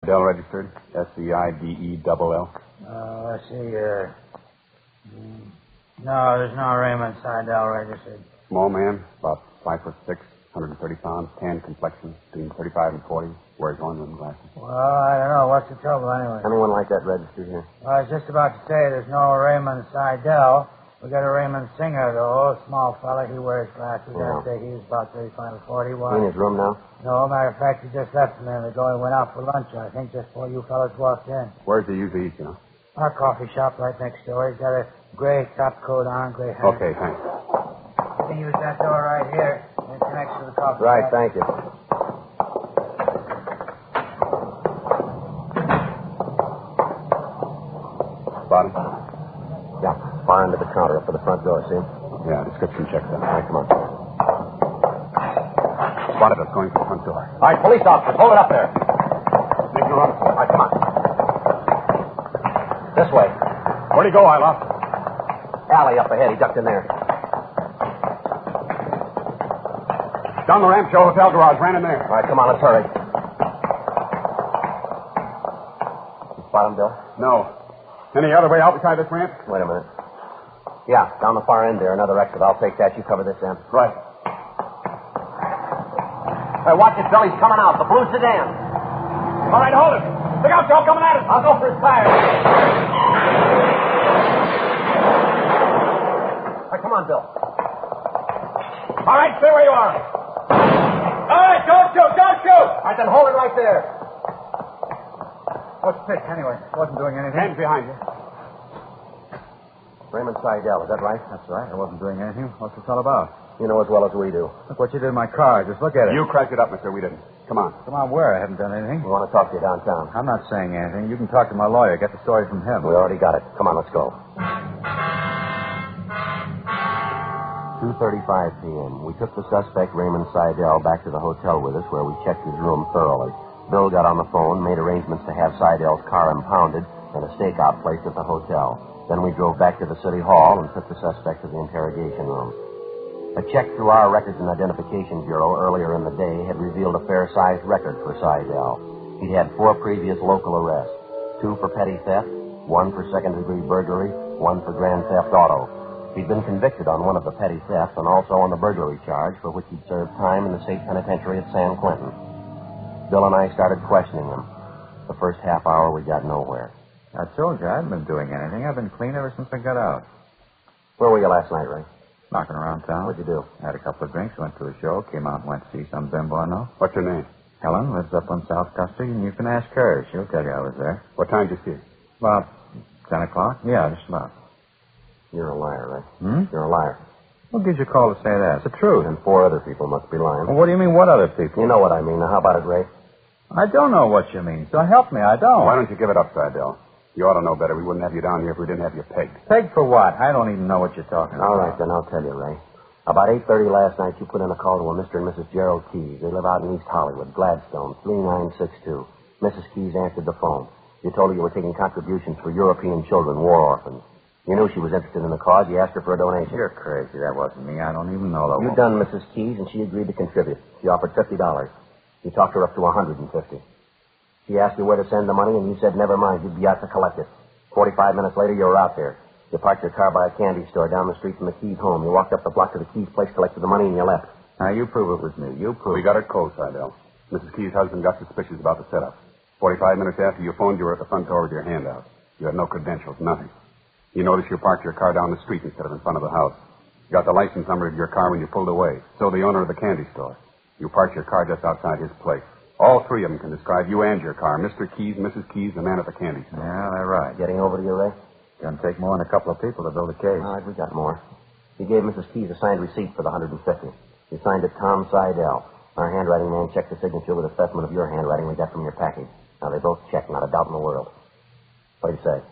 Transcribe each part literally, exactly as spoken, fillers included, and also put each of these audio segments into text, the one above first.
Dell registered? S E I D E L L? Uh, let's see, uh... No, there's no Raymond Seidel registered. Small man, about five foot six, one hundred thirty pounds, tan complexion, between thirty-five and forty, wears one-rim glasses. Well, I don't know. What's the trouble anyway? Anyone like that registered here? Well, I was just about to say there's no Raymond Seidel. We got a Raymond Singer, though. Small fella. He wears glasses. Yeah. I'd say he was about thirty-five or forty. He in his room now? No, matter of fact, he just left a minute ago. He went out for lunch, I think, just before you fellas walked in. Where's he usually eat, you know? Our coffee shop right next door. He's got a gray top coat on, gray hat. Okay, thanks. You can use that door right here in connection with the coffee Right, shop. thank you. Spot him? Yeah, far end of the counter up to the front door, see him? Yeah, description checks out. All right, come on. Spotted us going for the front door. All right, police officers, hold it up there. Make no run for it. All right, come on. This way. Where'd he go, I lost him? Alley up ahead. He ducked in there. Down the ramp, show hotel garage. Ran in there. All right, come on, let's hurry. You spot him, Bill? No. Any other way out beside this ramp? Wait a minute. Yeah, down the far end there, another exit. I'll take that. You cover this end. Right. Hey, watch it, Bill. He's coming out. The blue sedan. All right, hold it. Look out, Joe, coming at us. I'll go for his tires. All right, come on, Bill. All right, stay where you are. All right, don't shoot, don't shoot. All right, then hold it right there. What's this, anyway? Wasn't doing anything. Hands behind you. Raymond Seidel, is that right? That's right. I wasn't doing anything. What's this all about? You know as well as we do. Look what you did in my car. Just look at it. You cracked it up, mister. We didn't. Come on. Come on, where? I haven't done anything. We want to talk to you downtown. I'm not saying anything. You can talk to my lawyer. Get the story from him. We already got it. Come on, let's go. two thirty-five p.m. We took the suspect, Raymond Seidel, back to the hotel with us, where we checked his room thoroughly. Bill got on the phone, made arrangements to have Seidel's car impounded and a stakeout placed at the hotel. Then we drove back to the city hall and took the suspect to the interrogation room. A check through our Records and Identification Bureau earlier in the day had revealed a fair-sized record for Seidel. He'd had four previous local arrests, two for petty theft, one for second-degree burglary, one for grand theft auto. He'd been convicted on one of the petty thefts and also on the burglary charge, for which he'd served time in the state penitentiary at San Quentin. Bill and I started questioning him. The first half hour, we got nowhere. I told you I haven't been doing anything. I've been clean ever since I got out. Where were you last night, Ray? Knocking around town. What'd you do? Had a couple of drinks, went to a show, came out and went to see some bimbo I know. What's your name? Helen lives up on South Custer, and you can ask her. She'll tell you I was there. What time did you see her? About ten o'clock? Yeah, just about. You're a liar, Ray. Hmm? You're a liar. What gives you a call to say that? It's the truth. And four other people must be lying. Well, what do you mean, what other people? You know what I mean. Now, how about it, Ray? I don't know what you mean, so help me, I don't. Why don't you give it up, Seidel? You ought to know better. We wouldn't have you down here if we didn't have you pegged. Pegged for what? I don't even know what you're talking about. All right, then I'll tell you, Ray. About eight thirty last night, you put in a call to a Mister and Missus Gerald Keys. They live out in East Hollywood, Gladstone, three nine six two. Missus Keys answered the phone. You told her you were taking contributions for European children, war orphans. You knew she was interested in the cause. You asked her for a donation. You're crazy. That wasn't me. I don't even know the You woman. done Missus Keys, and she agreed to contribute. She offered fifty dollars. You talked her up to one hundred fifty. She asked you where to send the money, and you said never mind. You'd be out to collect it. Forty-five minutes later, you were out there. You parked your car by a candy store down the street from the Keys' home. You walked up the block to the Keys' place, collected the money, and you left. Now, you prove it was me. You prove We got it cold, Seidel. Missus Key's husband got suspicious about the setup. Forty-five minutes after you phoned, you were at the front door with your hand out. You had no credentials, nothing. You noticed you parked your car down the street instead of in front of the house. You got the license number of your car when you pulled away. So the owner of the candy store. You parked your car just outside his place. All three of them can describe you and your car. Mister Keys, Missus Keys, the man at the candy store. Yeah, they're right. Getting over to you, Ray? Gonna take more than a couple of people to build a case. All right, we got more. You gave Missus Keys a signed receipt for the one hundred fifty. You signed it Tom Seidel. Our handwriting man checked the signature with a specimen of your handwriting we got from your package. Now, they both checked, not a doubt in the world. What do you say?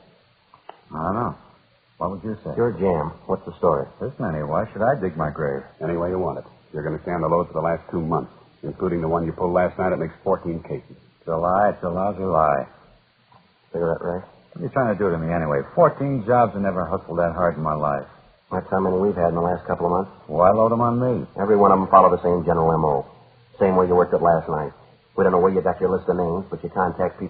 I don't know. What would you say? Your jam. What's the story? Listen, anyway, why should I dig my grave? Any way you want it. You're going to stay on the load for the last two months, including the one you pulled last night. It makes fourteen cases. It's a lie. It's a lousy lie. Cigarette, Ray? What are you trying to do to me anyway? Fourteen jobs. I never hustled that hard in my life. That's how many we've had in the last couple of months. Why load them on me? Every one of them follow the same general M O. Same way you worked it last night. We don't know where you got your list of names, but you contact people